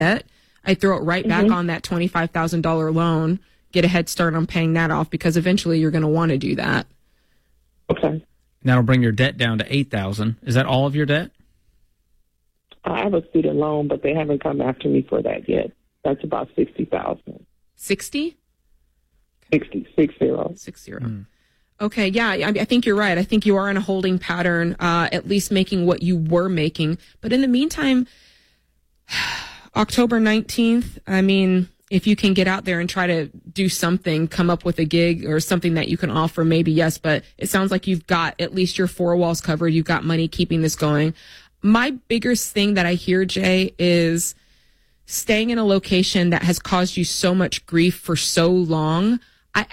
debt. I throw it right back on that $25,000 loan, get a head start on paying that off, because eventually you're going to want to do that. Okay. That'll bring your debt down to $8,000. Is that all of your debt? I have a student loan, but they haven't come after me for that yet. That's about $60,000. 60? 60. 60. Okay, yeah, I think you're right. I think you are in a holding pattern, at least making what you were making. But in the meantime, October 19th, I mean, if you can get out there and try to do something, come up with a gig or something that you can offer, maybe yes, but it sounds like you've got at least your four walls covered. You've got money keeping this going. My biggest thing that I hear, Jay, is staying in a location that has caused you so much grief for so long. I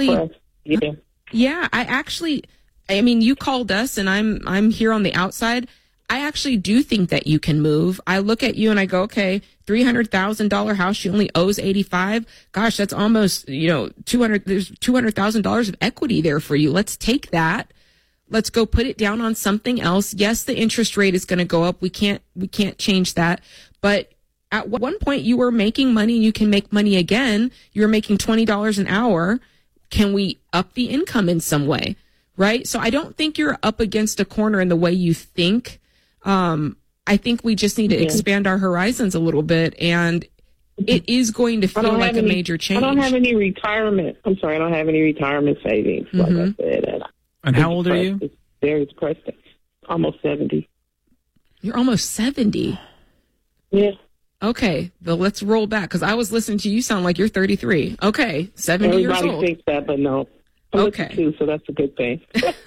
mean, you called us and I'm here on the outside. I actually do think that you can move. I look at you and I go, okay, $300,000 house, she only owes 85. Gosh, that's almost, there's $200,000 of equity there for you. Let's take that. Let's go put it down on something else. Yes, the interest rate is going to go up. We can't change that. But at one point you were making money, and you can make money again. You were making $20 an hour. Can we up the income in some way? Right? So I don't think you're up against a corner in the way you think. I think we just need to expand our horizons a little bit, and it is going to feel like a major change. I don't have any retirement. I'm sorry, I don't have any retirement savings, like I said. And how old are you? It's very depressing. Almost 70. You're almost 70? Yeah. Okay, well, let's roll back, because I was listening to you sound like you're 33. Okay, 70 years old. Everybody thinks that, but no. I'm okay. Too, so that's a good thing.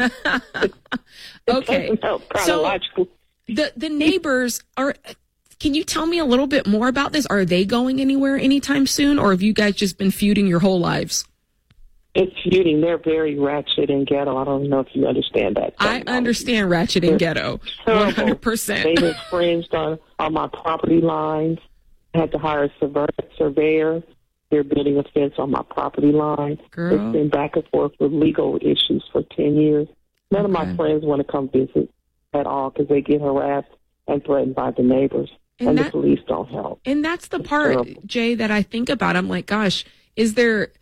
Okay. So the neighbors can you tell me a little bit more about this? Are they going anywhere anytime soon, or have you guys just been feuding your whole lives? It's feuding. They're very ratchet and ghetto. I don't know if you understand that. I understand ratchet and ghetto. 100%. They've infringed on my property lines. I had to hire a surveyor. They're building a fence on my property line. Girl. It's been back and forth with legal issues for 10 years. None of my friends want to come visit at all because they get harassed and threatened by the neighbors. And the police don't help. And that's the part, Jay, that I think about. I'm like, gosh, is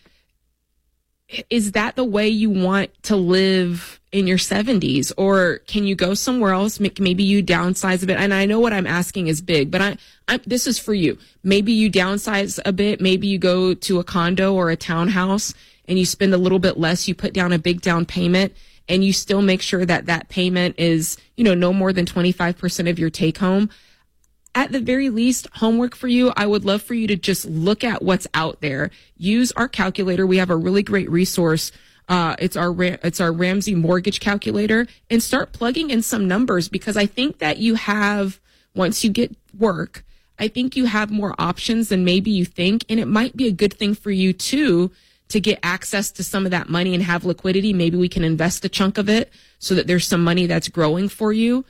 that the way you want to live in your 70s? Or can you go somewhere else? Maybe you downsize a bit. And I know what I'm asking is big, but this is for you. Maybe you downsize a bit. Maybe you go to a condo or a townhouse and you spend a little bit less. You put down a big down payment and you still make sure that payment is, no more than 25% of your take home. At the very least, homework for you. I would love for you to just look at what's out there. Use our calculator. We have a really great resource. It's our Ramsey mortgage calculator, and start plugging in some numbers, because I think that you have, once you get work, I think you have more options than maybe you think. And it might be a good thing for you too, to get access to some of that money and have liquidity. Maybe we can invest a chunk of it so that there's some money that's growing for you.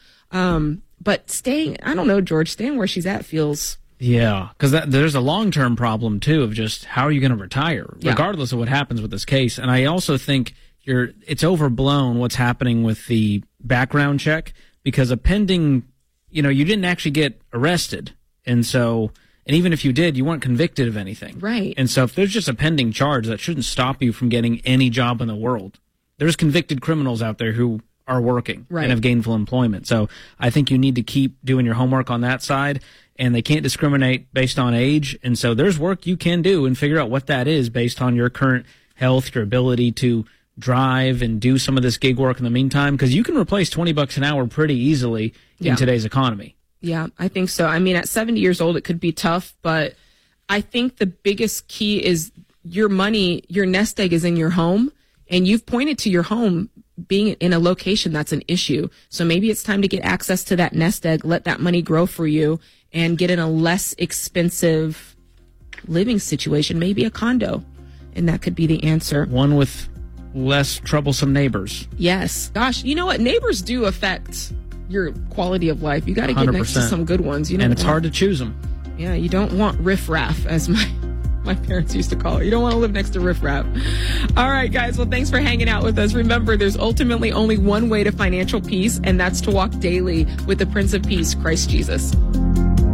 But staying where she's at feels. Yeah, because there's a long-term problem, too, of just how are you going to retire, regardless of what happens with this case. And I also think it's overblown what's happening with the background check, because a pending, you didn't actually get arrested. And even if you did, you weren't convicted of anything. Right. And so if there's just a pending charge, that shouldn't stop you from getting any job in the world. There's convicted criminals out there who are working and have gainful employment. So I think you need to keep doing your homework on that side, and they can't discriminate based on age. And so there's work you can do and figure out what that is based on your current health, your ability to drive and do some of this gig work in the meantime, because you can replace $20 an hour pretty easily in today's economy. Yeah, I think so. I mean, at 70 years old, it could be tough, but I think the biggest key is your money, your nest egg is in your home, and you've pointed to your home being in a location that's an issue. So maybe it's time to get access to that nest egg, let that money grow for you, and get in a less expensive living situation, maybe a condo. And that could be the answer. One with less troublesome neighbors. Yes. Gosh, you know what? Neighbors do affect your quality of life. You got to get next to some good ones. And it's hard to choose them. Yeah, you don't want riffraff, as my parents used to call it. You don't want to live next to riffraff. All right, guys. Well, thanks for hanging out with us. Remember, there's ultimately only one way to financial peace, and that's to walk daily with the Prince of Peace, Christ Jesus.